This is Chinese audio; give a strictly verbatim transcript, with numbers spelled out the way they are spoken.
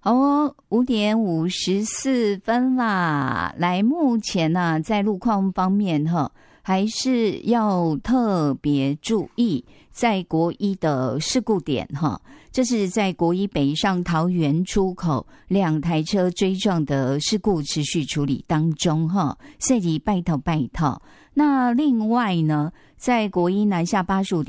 好哦，五点五十四分啦。来，目前呢、啊，在路况方面哈，还是要特别注意在国一的事故点哈。这是在国一北上桃园出口两台车追撞的事故持续处理当中哈，所以拜托拜托。那另外呢，在国一南下八十五